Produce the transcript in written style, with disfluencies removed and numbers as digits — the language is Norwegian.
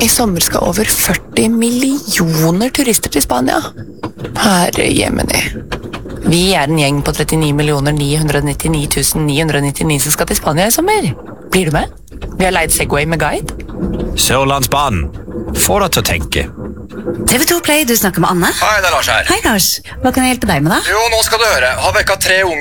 I sommer skal over 40 millioner turister til Spania. Herre Jemini. Vi den gjeng på 39.999.999 som skal til Spania I sommer. Blir du med? Vi har leid Segway med guide. Sørlandsbanen. Få deg til å tenke. TV2 Play, du snakker med Anne. Hei, det Lars her. Hei Lars, hva kan jeg hjelpe deg med da? Jo, nå skal du høre. Har vekket 3 unger